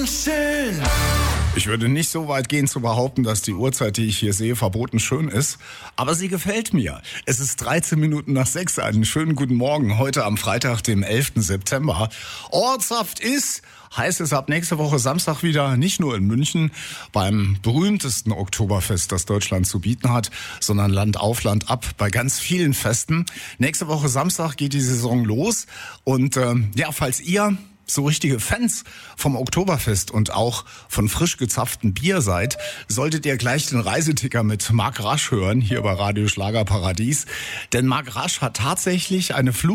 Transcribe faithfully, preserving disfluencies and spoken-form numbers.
schön. Ich würde nicht so weit gehen zu behaupten, dass die Uhrzeit, die ich hier sehe, verboten schön ist. Aber sie gefällt mir. Es ist dreizehn Minuten nach sechs. Einen schönen guten Morgen heute am Freitag, dem elften September. Ortssaft ist, heißt es ab nächste Woche Samstag wieder, nicht nur in München, beim berühmtesten Oktoberfest, das Deutschland zu bieten hat, sondern Land auf Land ab bei ganz vielen Festen. Nächste Woche Samstag geht die Saison los. Und ähm, ja, falls ihr so richtige Fans vom Oktoberfest und auch von frisch gezapftem Bier seid, solltet ihr gleich den Reiseticker mit Marc Rasch hören, hier bei Radio Schlagerparadies. Denn Marc Rasch hat tatsächlich eine Flug